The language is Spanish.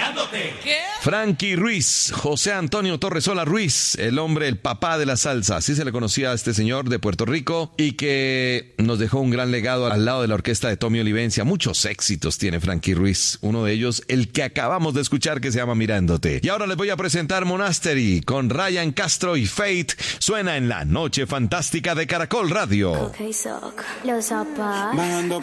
Mirándote. ¿Qué? Frankie Ruiz, José Antonio Torresola Ruiz, el hombre, el papá de la salsa, así se le conocía a este señor de Puerto Rico y que nos dejó un gran legado al lado de la orquesta de Tommy Olivencia. Muchos éxitos tiene Frankie Ruiz, uno de ellos el que acabamos de escuchar que se llama Mirándote. Y ahora les voy a presentar Monastery con Ryan Castro y Fate. Suena en la Noche Fantástica de Caracol Radio. Okay, so los zapatos. Bajando